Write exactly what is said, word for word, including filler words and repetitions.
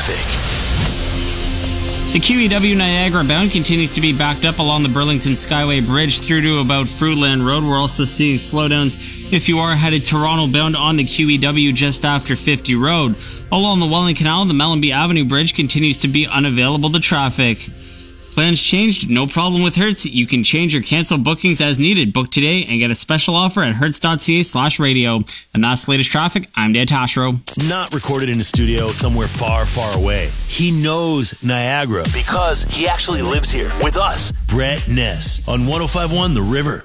traffic. The Q E W Niagara bound continues to be backed up along the Burlington Skyway Bridge through to about Fruitland Road. We're also seeing slowdowns if you are headed Toronto bound on the Q E W just after fifty Road. Along the Welland Canal, the Mellenby Avenue Bridge continues to be unavailable to traffic. Plans changed? No problem with Hertz. You can change or cancel bookings as needed. Book today and get a special offer at hertz.ca slash radio. And that's the latest traffic. I'm Dan Tashro. Not recorded in a studio somewhere far, far away. He knows Niagara because he actually lives here with us. Brett Ness on one oh five point one The River.